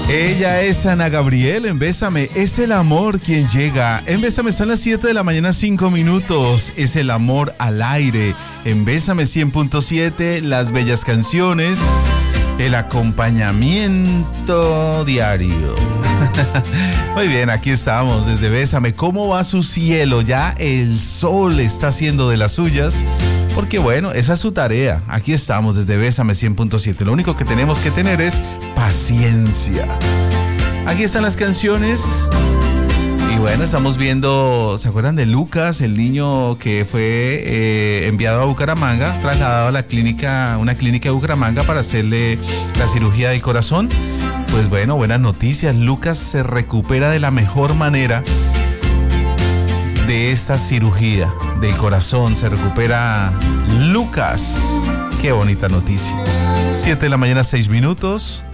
Ella es Ana Gabriel en Bésame, es el amor quien llega. En Bésame son las 7 de la mañana, 5 minutos. Es el amor al aire. En Bésame 100.7, las bellas canciones, el acompañamiento diario. Muy bien, aquí estamos desde Bésame. ¿Cómo va su cielo? Ya el sol está haciendo de las suyas. Porque bueno, esa es su tarea. Aquí estamos desde Bésame 100.7. Lo único que tenemos que tener es paciencia. Aquí están las canciones. Y bueno, estamos viendo, ¿se acuerdan de Lucas? El niño que fue enviado a Bucaramanga, trasladado a la clínica, una clínica de Bucaramanga para hacerle la cirugía del corazón. Pues bueno, buenas noticias. Lucas se recupera de la mejor manera de esta cirugía del corazón. Se recupera Lucas. Qué bonita noticia. 7 de la mañana, 6 minutos.